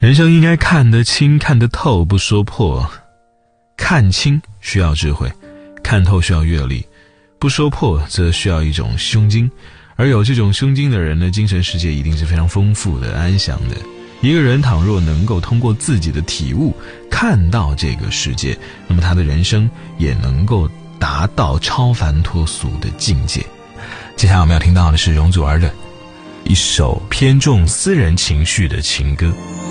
人生应该看得清看得透，不说破。看清需要智慧，看透需要阅历，不说破则需要一种胸襟。而有这种胸襟的人呢，精神世界一定是非常丰富的、安详的。一个人倘若能够通过自己的体悟看到这个世界，那么他的人生也能够达到超凡脱俗的境界。接下来我们要听到的是容祖儿的一首偏重私人情绪的情歌。